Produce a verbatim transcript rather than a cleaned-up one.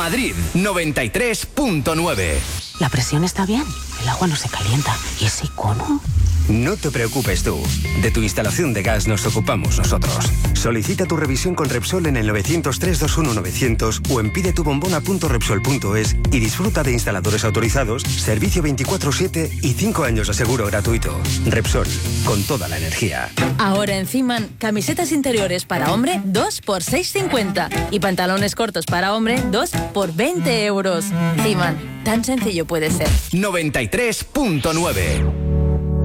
Madrid noventa y tres punto nueve. La presión está bien, el agua no se calienta. ¿Y ese icono? No te preocupes tú. De tu instalación de gas nos ocupamos nosotros. Solicita tu revisión con Repsol en el nueve cero tres, dos uno nueve cero cero o en pide tu bombona punto repsol punto es y disfruta de instaladores autorizados, servicio veinticuatro siete y cinco años de seguro gratuito. Repsol, con toda la energía. Ahora en Ciman, camisetas interiores para hombre, dos por seis cincuenta. Y pantalones cortos para hombre, dos por veinte euros. Ciman, tan sencillo puede ser. noventa y tres punto nueve.